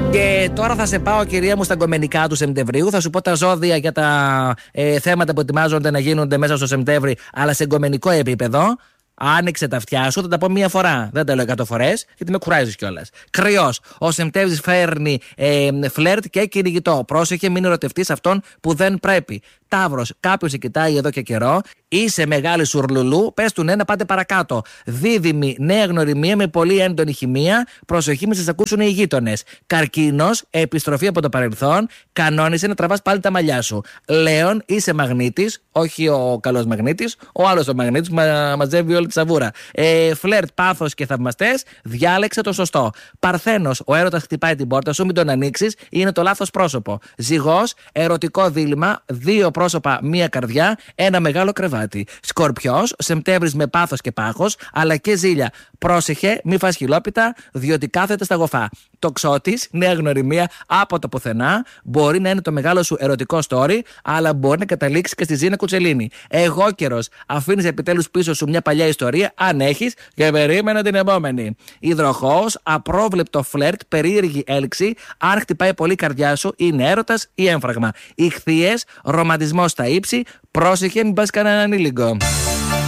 Και τώρα θα σε πάω, κυρία μου, στα γκομενικά του Σεπτεμβρίου. Θα σου πω τα ζώδια για τα θέματα που ετοιμάζονται να γίνονται μέσα στο Σεπτέμβρη, αλλά σε γκομενικό επίπεδο. Άνοιξε τα αυτιά σου, θα τα πω μία φορά. Δεν τα λέω 100 φορές, γιατί με κουράζεις κιόλας. Κρυός. Ο Σεπτέμβρης φέρνει φλερτ και κυνηγητό. Πρόσεχε, μην ερωτευτείς αυτόν που δεν πρέπει. Ταύρος. Κάποιος σε κοιτάει εδώ και καιρό. Είσαι μεγάλη σουρλουλού. Πες του ναι, να πάτε παρακάτω. Δίδυμη. Νέα γνωριμία με πολύ έντονη χημεία. Προσοχή, μην σας ακούσουν οι γείτονες. Καρκίνος. Επιστροφή από το παρελθόν. Κανόνισε να τραβάς πάλι τα μαλλιά σου. Λέων. Είσαι μαγνήτης. Όχι ο καλός μαγνήτης. Ο άλλος ο μαγνήτης μαζεύει όλη τη σαβούρα. Φλερτ, πάθος και θαυμαστές. Διάλεξε το σωστό. Παρθένος. Ο έρωτας χτυπάει την πόρτα σου. Μην τον ανοίξεις. Είναι το λάθος πρόσωπο. Ζυγός. Ερωτικό δίλημμα. Δύο πρόσωπα, μία καρδιά, ένα μεγάλο κρεβάτι. Σκορπιός, Σεπτέμβρης με πάθος και πάχος, αλλά και ζήλια. Πρόσεχε, μη φας χιλόπιτα, διότι κάθεται στα γοφά. Τοξότης, νέα γνωριμία από το πουθενά. Μπορεί να είναι το μεγάλο σου ερωτικό story, αλλά μπορεί να καταλήξει και στη Ζήνα Κουτσελίνη. Εγώκερος, αφήνεις επιτέλους πίσω σου μια παλιά ιστορία, αν έχεις, και περίμενα την επόμενη. Υδροχόος, απρόβλεπτο φλερτ, περίεργη έλξη, αν χτυπάει πολύ η καρδιά σου, είναι έρωτας ή έμφραγμα. Ιχθύες, ρομαντισμός στα ύψη, πρόσεχε μην πας κανέναν ανήλικο.